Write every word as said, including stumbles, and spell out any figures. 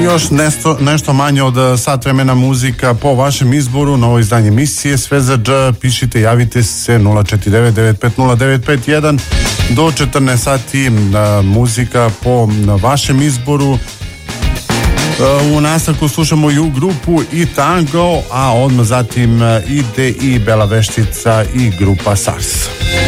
Još nešto, nešto manje od sat vremena muzika po vašem izboru. Novo izdanje emisije Sve za dž. Pišite, javite se nula četiri devet devet pet nula devet pet jedan. Do četrnaest sati muzika po vašem izboru. U nastavku slušamo i u grupu i Tango, a odmah zatim ide i Bela Veštica i grupa SARS.